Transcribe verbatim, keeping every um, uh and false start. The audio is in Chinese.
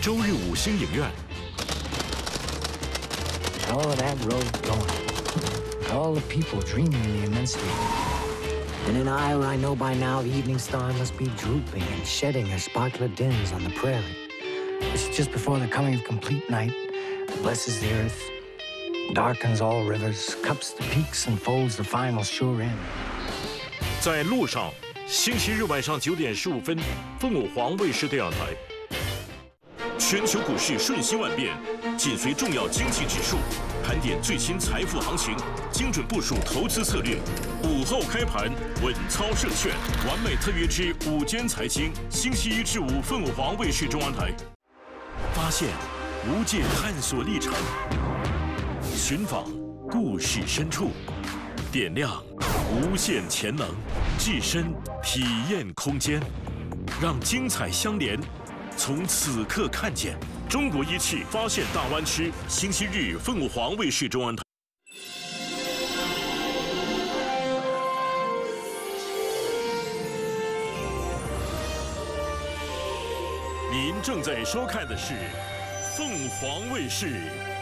周日五星影院。 All of that road going, all the people dreaming in the immensity. And in Iowa, I know by now the evening star must be drooping and shedding her sparkler dims on the prairie. It's just before the coming of complete night, that blesses the earth, darkens all rivers, cups the peaks, and folds the final sure end. 在路上，星期日晚上九点十五分，凤舞黄卫视电视台。全球股市瞬息万变，紧随重要经济指数，盘点最新财富行情，精准部署投资策略。午后开盘，稳操胜券，完美特约之午间财经，星期一至五凤舞黄卫视中央台。发现无界探索历程，寻访故事深处，点亮无限潜能，置身体验空间，让精彩相连。 从此刻看见中国一汽发现大湾区，星期日凤舞黄卫视中央台。您正在收看的是凤凰卫视。